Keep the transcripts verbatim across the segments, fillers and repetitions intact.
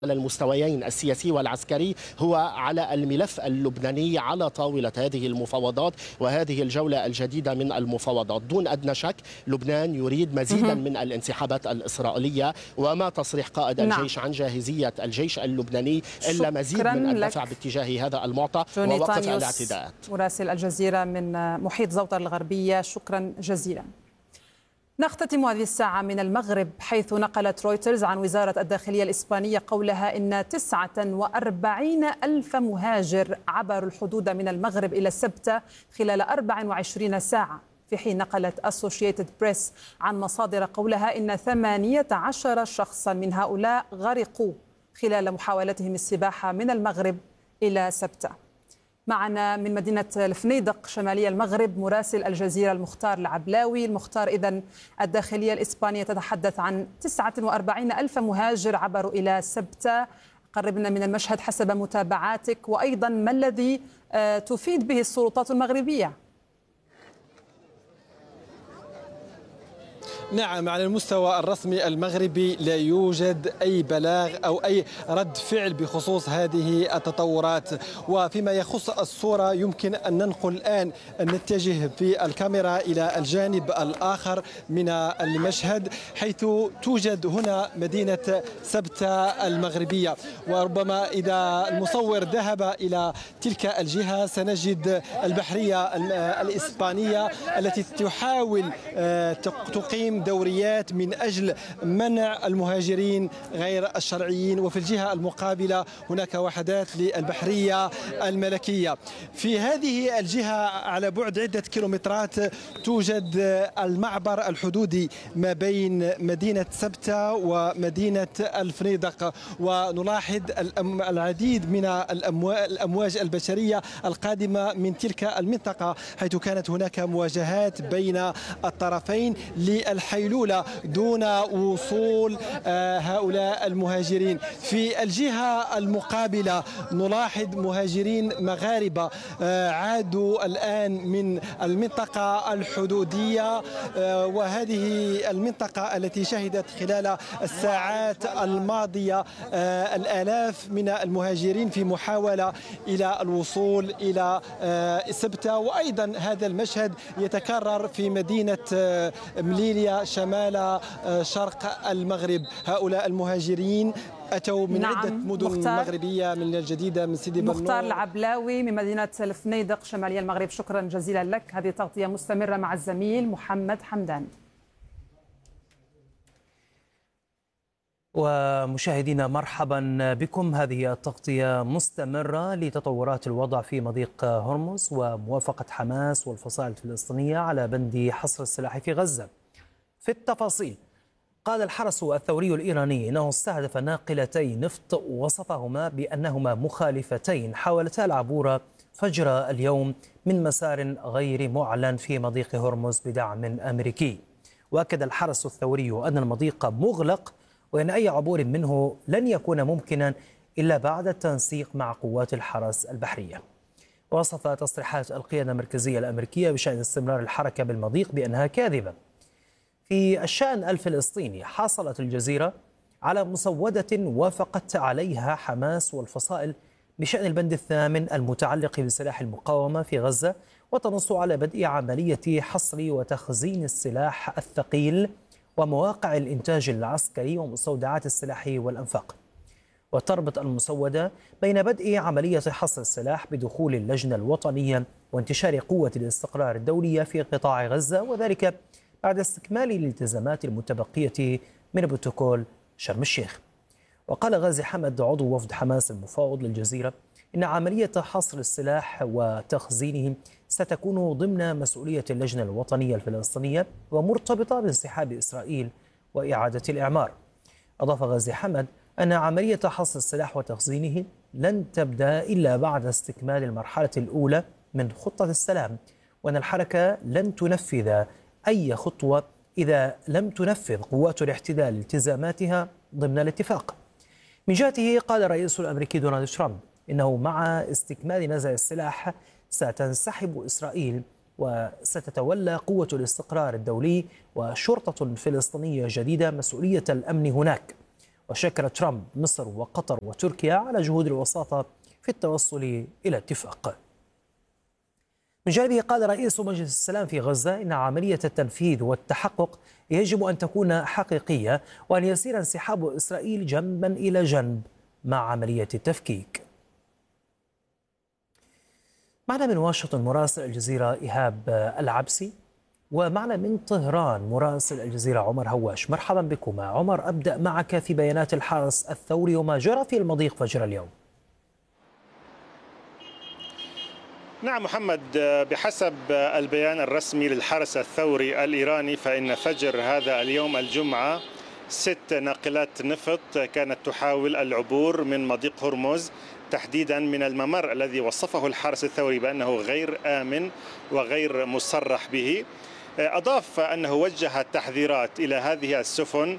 على المستويين السياسي والعسكري هو على الملف اللبناني على طاولة هذه المفاوضات وهذه الجولة الجديدة من المفاوضات. دون أدنى شك لبنان يريد مزيدا من الانسحابات الإسرائيلية، وما تصريح قائد الجيش عن جاهزية الجيش اللبناني إلا مزيد من الدفع باتجاه هذا المعطى ووقف الاعتداءات. مراسل الجزيرة من محيط زوطر الغربية، شكرا جزيلا. نختتم هذه الساعة من المغرب، حيث نقلت رويترز عن وزارة الداخلية الإسبانية قولها إن تسعة وأربعين ألف مهاجر عبروا الحدود من المغرب إلى سبتة خلال أربع وعشرين ساعة، في حين نقلت أسوشيتد بريس عن مصادر قولها إن ثمانية عشر شخصا من هؤلاء غرقوا خلال محاولتهم السباحة من المغرب إلى سبتة. معنا من مدينة الفنيدق شمالية المغرب مراسل الجزيرة المختار العبلاوي. المختار، إذن الداخلية الإسبانية تتحدث عن تسعة وأربعين ألف مهاجر عبروا إلى سبتة، قربنا من المشهد حسب متابعاتك، وأيضا ما الذي تفيد به السلطات المغربية؟ نعم، على المستوى الرسمي المغربي لا يوجد أي بلاغ أو أي رد فعل بخصوص هذه التطورات. وفيما يخص الصورة يمكن أن ننقل الآن أن نتجه بالكاميرا إلى الجانب الآخر من المشهد، حيث توجد هنا مدينة سبتة المغربية. وربما إذا المصور ذهب إلى تلك الجهة سنجد البحرية الإسبانية التي تحاول تقيم دوريات من أجل منع المهاجرين غير الشرعيين، وفي الجهة المقابلة هناك وحدات للبحرية الملكية. في هذه الجهة على بعد عدة كيلومترات توجد المعبر الحدودي ما بين مدينة سبتة ومدينة الفنيدق، ونلاحظ العديد من الأمواج البشرية القادمة من تلك المنطقة، حيث كانت هناك مواجهات بين الطرفين للحيلولة دون وصول هؤلاء المهاجرين. في الجهة المقابلة نلاحظ مهاجرين مغاربة عادوا الآن من المنطقة الحدودية، وهذه المنطقة التي شهدت خلال الساعات الماضية الآلاف من المهاجرين في محاولة إلى الوصول إلى سبتة. وأيضا هذا المشهد يتكرر في مدينة مليليا شمال شرق المغرب. هؤلاء المهاجرين أتوا من نعم. عدة مدن مختار. مغربية، من الجديدة، من سيدي بنو. مختار العبلاوي من مدينة الفنيدق شمالية المغرب، شكرا جزيلا لك. هذه تغطية مستمرة مع الزميل محمد حمدان. ومشاهدينا مرحبا بكم. هذه التغطية مستمرة لتطورات الوضع في مضيق هرمز وموافقة حماس والفصائل الفلسطينية على بند حصر السلاح في غزة. في التفاصيل، قال الحرس الثوري الإيراني إنه استهدف ناقلتي نفط وصفهما بأنهما مخالفتين حاولتا العبور فجر اليوم من مسار غير معلن في مضيق هرمز بدعم أمريكي. وأكد الحرس الثوري أن المضيق مغلق، وأن أي عبور منه لن يكون ممكنا إلا بعد التنسيق مع قوات الحرس البحرية. وصف تصريحات القيادة المركزية الأمريكية بشأن استمرار الحركة بالمضيق بأنها كاذبة. في الشأن الفلسطيني، حصلت الجزيرة على مسودة وافقت عليها حماس والفصائل بشأن البند الثامن المتعلق بسلاح المقاومة في غزة، وتنص على بدء عملية حصر وتخزين السلاح الثقيل ومواقع الإنتاج العسكري ومستودعات السلاح والأنفاق. وتربط المسودة بين بدء عملية حصر السلاح بدخول اللجنة الوطنية وانتشار قوة الاستقرار الدولية في قطاع غزة، وذلك بعد استكمال الالتزامات المتبقية من بروتوكول شرم الشيخ. وقال غازي حمد عضو وفد حماس المفاوض للجزيرة إن عملية حصر السلاح وتخزينه ستكون ضمن مسؤولية اللجنة الوطنية الفلسطينية ومرتبطة بانسحاب إسرائيل وإعادة الإعمار. أضاف غازي حمد أن عملية حصر السلاح وتخزينه لن تبدأ إلا بعد استكمال المرحلة الأولى من خطة السلام، وأن الحركة لن تنفذ أي خطوة إذا لم تنفذ قوات الاحتلال التزاماتها ضمن الاتفاق. من جهته، قال الرئيس الأمريكي دونالد ترامب إنه مع استكمال نزع السلاح ستنسحب إسرائيل وستتولى قوة الاستقرار الدولي وشرطة فلسطينية جديدة مسؤولية الأمن هناك. وشكر ترامب مصر وقطر وتركيا على جهود الوساطة في التوصل إلى اتفاق. من جانبه قال رئيس مجلس السلام في غزة إن عملية التنفيذ والتحقق يجب أن تكون حقيقية وأن يسير انسحاب إسرائيل جنبا إلى جنب مع عملية التفكيك. معنا من واشنطن مراسل الجزيرة إيهاب العبسي، ومعنا من طهران مراسل الجزيرة عمر هواش. مرحبا بكما. عمر، أبدأ معك في بيانات الحرس الثوري وما جرى في المضيق فجر اليوم. نعم محمد، بحسب البيان الرسمي للحرس الثوري الإيراني فإن فجر هذا اليوم الجمعة ست ناقلات نفط كانت تحاول العبور من مضيق هرمز، تحديدا من الممر الذي وصفه الحرس الثوري بأنه غير آمن وغير مصرح به. أضاف أنه وجه تحذيرات إلى هذه السفن،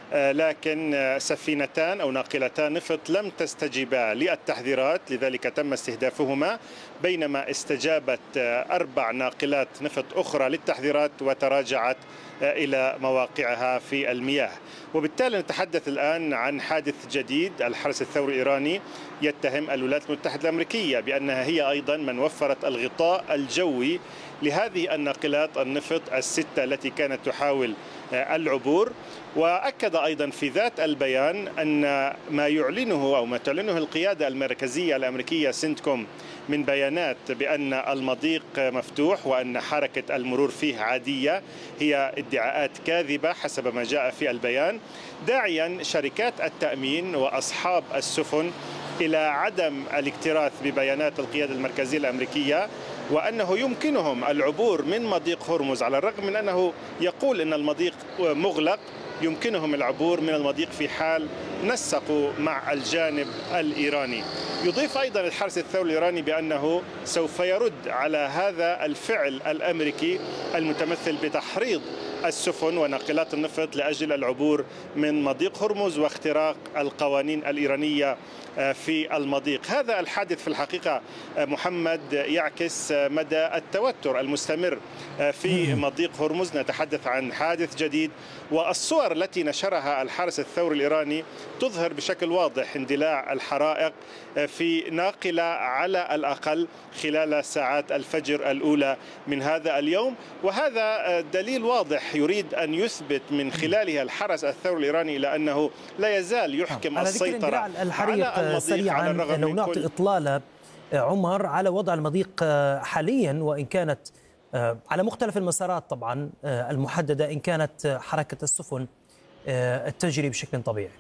لكن سفينتان أو ناقلتان نفط لم تستجيبا للتحذيرات، لذلك تم استهدافهما، بينما استجابت أربع ناقلات نفط أخرى للتحذيرات وتراجعت إلى مواقعها في المياه. وبالتالي نتحدث الآن عن حادث جديد. الحرس الثوري الإيراني يتهم الولايات المتحدة الأمريكية بأنها هي أيضا من وفرت الغطاء الجوي لهذه الناقلات النفط الستة التي كانت تحاول العبور. وأكد أيضا في ذات البيان أن ما يعلنه أو ما تعلنه القيادة المركزية الأمريكية سنتكوم من بيانات بأن المضيق مفتوح وأن حركة المرور فيه عادية هي ادعاءات كاذبة حسب ما جاء في البيان، داعيا شركات التأمين وأصحاب السفن إلى عدم الاكتراث ببيانات القيادة المركزية الأمريكية، وأنه يمكنهم العبور من مضيق هرمز على الرغم من أنه يقول أن المضيق مغلق. يمكنهم العبور من المضيق في حال نسقوا مع الجانب الإيراني. يضيف أيضا الحرس الثوري الإيراني بأنه سوف يرد على هذا الفعل الأمريكي المتمثل بتحريض السفن وناقلات النفط لأجل العبور من مضيق هرمز واختراق القوانين الإيرانية في المضيق. هذا الحادث في الحقيقة محمد يعكس مدى التوتر المستمر في مضيق هرمز. نتحدث عن حادث جديد، والصور التي نشرها الحرس الثوري الإيراني تظهر بشكل واضح اندلاع الحرائق في ناقلة على الأقل خلال ساعات الفجر الأولى من هذا اليوم، وهذا دليل واضح يريد أن يثبت من خلالها الحرس الثوري الإيراني إلى أنه لا يزال يحكم على السيطرة على المضيق. سريعا لو نعطي إطلالة عمر على وضع المضيق حاليا، وإن كانت على مختلف المسارات طبعا المحددة، إن كانت حركة السفن تجري بشكل طبيعي.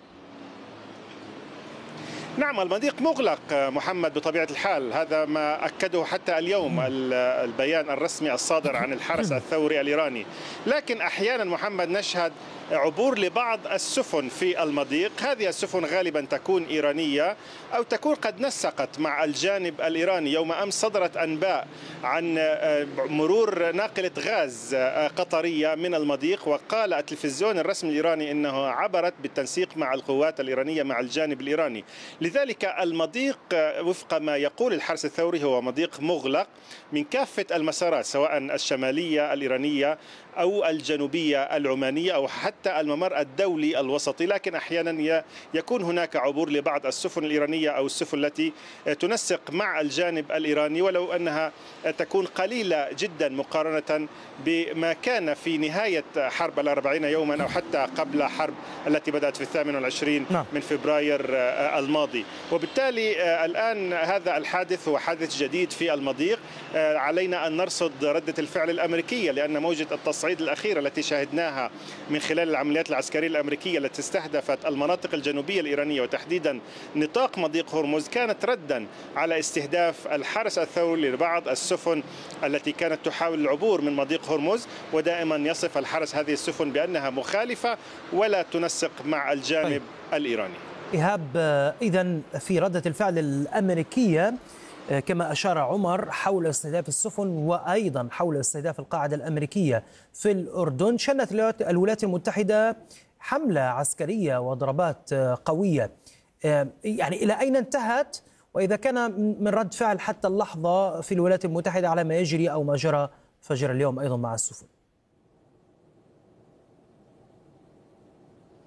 نعم، المضيق مغلق محمد بطبيعة الحال، هذا ما أكده حتى اليوم البيان الرسمي الصادر عن الحرس الثوري الإيراني. لكن أحيانا محمد نشهد عبور لبعض السفن في المضيق. هذه السفن غالبا تكون إيرانية أو تكون قد نسقت مع الجانب الإيراني. يوم أمس صدرت أنباء عن مرور ناقلة غاز قطرية من المضيق، وقال التلفزيون الرسمي الإيراني أنها عبرت بالتنسيق مع القوات الإيرانية مع الجانب الإيراني. لذلك المضيق وفق ما يقول الحرس الثوري هو مضيق مغلق من كافة المسارات، سواء الشمالية الإيرانية أو الجنوبية العمانية أو حتى الممر الدولي الوسطي، لكن أحيانا يكون هناك عبور لبعض السفن الإيرانية أو السفن التي تنسق مع الجانب الإيراني، ولو أنها تكون قليلة جدا مقارنة بما كان في نهاية حرب الأربعين يوما أو حتى قبل حرب التي بدأت في الثامن والعشرين من فبراير الماضي. وبالتالي الآن هذا الحادث هو حادث جديد في المضيق. علينا أن نرصد ردة الفعل الأمريكية، لأن موجة التصعيد الأخيرة التي شاهدناها من خلال العمليات العسكرية الأمريكية التي استهدفت المناطق الجنوبية الإيرانية وتحديدا نطاق مضيق هرمز كانت ردا على استهداف الحرس الثوري لبعض السفن التي كانت تحاول العبور من مضيق هرمز. ودائما يصف الحرس هذه السفن بأنها مخالفة ولا تنسق مع الجانب الإيراني. إيهاب، إذن في ردة الفعل الأمريكية كما أشار عمر حول استهداف السفن وأيضا حول استهداف القاعدة الأمريكية في الأردن، شنت الولايات المتحدة حملة عسكرية وضربات قوية. يعني إلى أين انتهت، وإذا كان من رد فعل حتى اللحظة في الولايات المتحدة على ما يجري أو ما جرى فجر اليوم أيضا مع السفن؟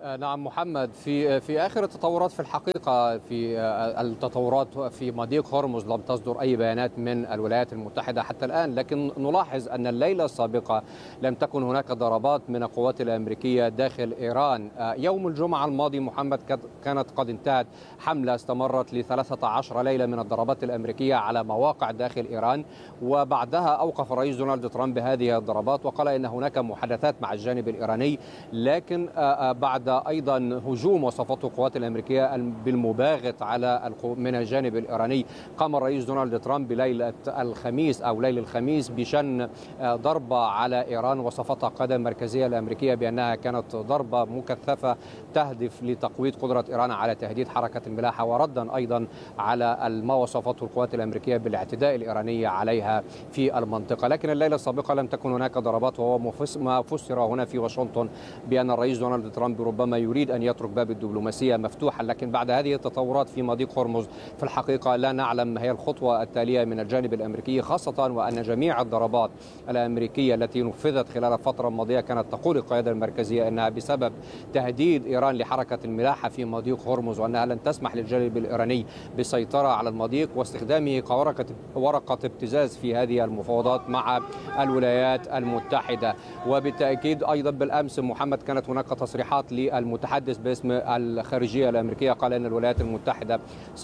نعم محمد، في في آخر التطورات في الحقيقة في التطورات في مضيق هرمز لم تصدر أي بيانات من الولايات المتحدة حتى الآن، لكن نلاحظ أن الليلة السابقة لم تكن هناك ضربات من القوات الأمريكية داخل إيران. يوم الجمعة الماضي محمد كانت قد انتهت حملة استمرت لثلاثة عشر ليلة من الضربات الأمريكية على مواقع داخل إيران، وبعدها أوقف الرئيس دونالد ترامب هذه الضربات وقال إن هناك محادثات مع الجانب الإيراني، لكن بعد أيضا هجوم وصفته القوات الأمريكية بالمباغت على من الجانب الإيراني، قام الرئيس دونالد ترامب ليلة الخميس أو ليل الخميس بشن ضربة على إيران وصفتها القيادة المركزية الأمريكية بأنها كانت ضربة مكثفة تهدف لتقويض قدرة إيران على تهديد حركة الملاحة، وردا أيضا على ما وصفته القوات الأمريكية بالاعتداء الإيراني عليها في المنطقة. لكن الليلة السابقة لم تكن هناك ضربات، وهو ما فسر هنا في واشنطن بأن الرئيس دونالد ترامب ربما يريد أن يترك باب الدبلوماسية مفتوحا. لكن بعد هذه التطورات في مضيق هرمز في الحقيقة لا نعلم ما هي الخطوة التالية من الجانب الأمريكي، خاصة وأن جميع الضربات الأمريكية التي نفذت خلال الفترة الماضية كانت تقول القيادة المركزية أنها بسبب تهديد إيران لحركة الملاحة في مضيق هرمز، وأنها لن تسمح للجانب الإيراني بالسيطرة على المضيق واستخدامه كورقة ورقة ابتزاز في هذه المفاوضات مع الولايات المتحدة. وبالتأكيد أيضا بالأمس محمد كانت هناك تصريحات للمتحدث باسم الخارجية الأمريكية، قال أن الولايات المتحدة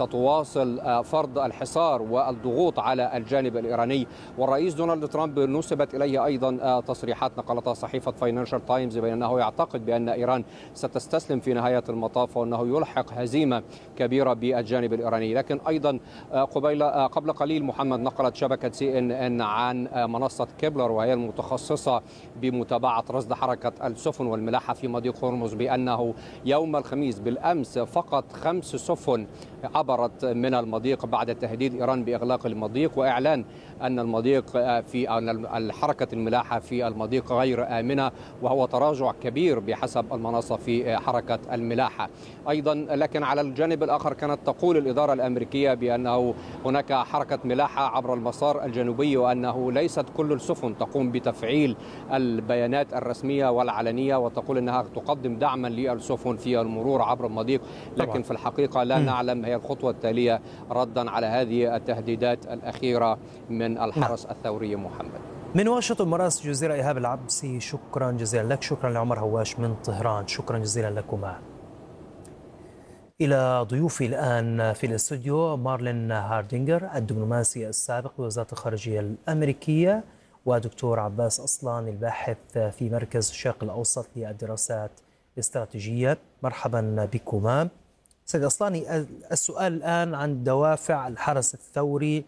ستواصل فرض الحصار والضغوط على الجانب الإيراني. والرئيس دونالد ترامب نسبت إليه أيضا تصريحات نقلتها صحيفة فاينانشال تايمز بأنه يعتقد بأن إيران ستستسلم في نهاية المطاف وأنه يلحق هزيمة كبيرة بالجانب الإيراني. لكن أيضا قبيل قبل قليل محمد نقلت شبكة سي إن إن عن منصة كيبلر وهي المتخصصة بمتابعة رصد حركة السفن والملاحة في مضيق هرمز بأنه يوم الخميس بالأمس فقط خمس سفن عبرت من المضيق بعد تهديد إيران بإغلاق المضيق وإعلان أن المضيق في أن حركة الملاحة في المضيق غير آمنة، وهو تراجع كبير بحسب المنصة في حركة الملاحة. أيضا لكن على الجانب الآخر كانت تقول الإدارة الأمريكية بأنه هناك حركة ملاحة عبر المسار الجنوبي، وأنه ليست كل السفن تقوم بتفعيل البيانات الرسمية والعلنية، وتقول أنها تقدم دعما للسفن في المرور عبر المضيق. لكن طبعا. في الحقيقة لا م. نعلم هي الخطوة التالية ردا على هذه التهديدات الأخيرة من الحرس م. الثوري. محمد من واشنطن مراسل الجزيرة إيهاب العبسي، شكرا جزيلا لك. شكرا لعمر هواش من طهران، شكرا جزيلا لكما. إلى ضيوفي الآن في الاستوديو مارلين هاردينجر الدبلوماسي السابق بوزارة الخارجية الأمريكية، ودكتور عباس أصلان الباحث في مركز الشرق الأوسط للدراسات الاستراتيجية. مرحبا بكما. سيد أصلاني، السؤال الآن عن دوافع الحرس الثوري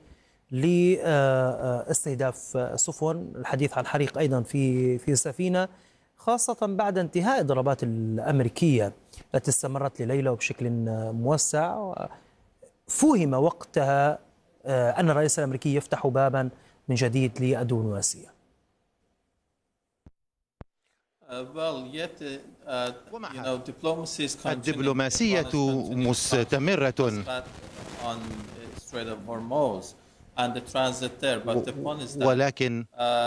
لاستهداف سفن، الحديث عن حريق أيضا في في سفينة، خاصة بعد انتهاء الضربات الأمريكية التي استمرت لليلة وبشكل موسع. فهم وقتها أن الرئيس الأمريكي يفتح بابا من جديد للدبلوماسية. الدبلوماسية مستمرة ولكن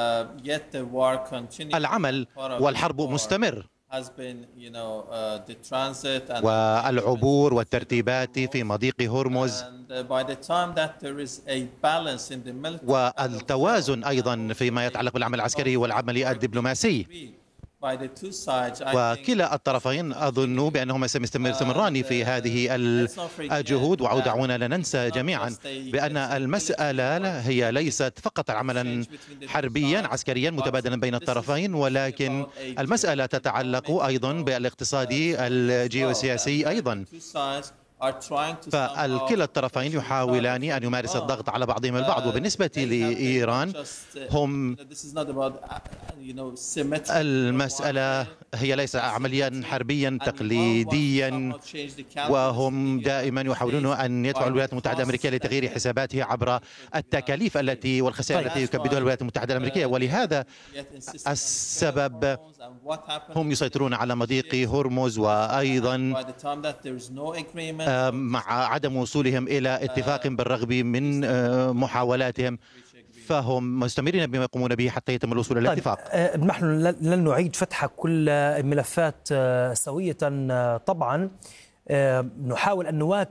العمل والحرب مستمر، والعبور والترتيبات في مضيق هرمز والتوازن أيضا فيما يتعلق بالعمل العسكري والعمل الدبلوماسي. وكلا الطرفين أظن بأنهما سيستمران في هذه الجهود. ودعونا لا ننسى جميعا بأن المسألة هي ليست فقط عملا حربيا عسكريا متبادلا بين الطرفين، ولكن المسألة تتعلق أيضا بالاقتصاد الجيوسياسي أيضا. فالكلا الطرفين يحاولان أن يمارس الضغط على بعضهم البعض. وبالنسبة لإيران هم المسألة هي ليس عمليا حربيا تقليديا، وهم دائما يحاولون أن يدفعوا الولايات المتحدة الأمريكية لتغيير حساباتها عبر التكاليف التي والخسائر التي يكبدها الولايات المتحدة الأمريكية. ولهذا السبب هم يسيطرون على مضيق هرمز، وأيضا مع عدم وصولهم إلى اتفاق بالرغم من محاولاتهم فهم مستمرين بما يقومون به حتى يتم الوصول إلى اتفاق. طيب نحن لن نعيد فتح كل الملفات سوية طبعا، نحاول أن نواكب